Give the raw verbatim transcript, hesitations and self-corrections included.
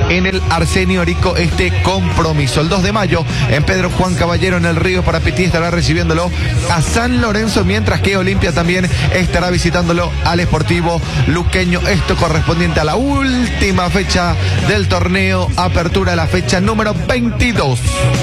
en el Arsenio Orico este compromiso. El dos de mayo, en Pedro Juan Caballero, en el Río Parapetí, estará recibiéndolo a San Lorenzo, mientras que Olimpia también estará visitándolo al Sportivo Luqueño. Esto correspondiente a la última fecha del torneo Apertura, la fecha número veintidós.